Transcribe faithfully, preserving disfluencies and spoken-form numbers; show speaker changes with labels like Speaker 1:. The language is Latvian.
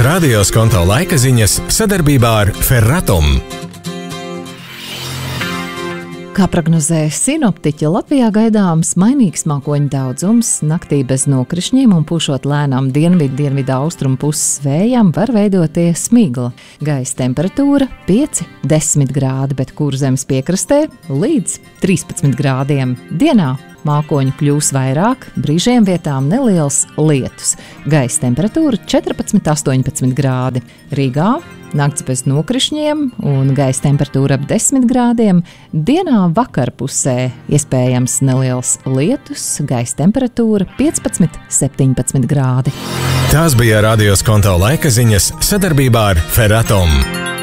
Speaker 1: Radio Skonto laika ziņas sadarbībā ar Ferratum.
Speaker 2: Kā prognozē sinoptiķi, Latvijā gaidāms mainīgs mākoņu daudzums, naktī bez nokrišņiem un pušot lēnām dienvidu, dienvidu austrumu puses vējām var veidoties smigla. Gaisa temperatūra pieci līdz desmit grādi, bet Kurzemes piekrastē līdz trīspadsmit grādiem. Dienā mākoņu kļūs vairāk, brīžiem vietām neliels lietus. Gaisa temperatūra četrpadsmit līdz astoņpadsmit grādi. Rīgā nakts bez nokrišņiem un gaisa temperatūra ap desmit grādiem. Dienā vakarpusē iespējams neliels lietus, gaisa temperatūra piecpadsmit līdz septiņpadsmit grādi.
Speaker 1: Tās bija Radio Skonto laika ziņas sadarbībā ar Ferratum.